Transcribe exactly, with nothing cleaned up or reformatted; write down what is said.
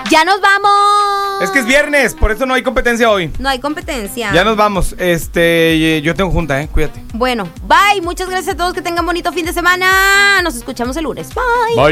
Ya nos vamos. Es que es viernes, por eso no hay competencia hoy. No hay competencia. Ya nos vamos. Este, yo tengo junta, eh. Cuídate. Bueno, bye. Muchas gracias a todos. Que tengan bonito fin de semana. Nos escuchamos el lunes. Bye. Bye.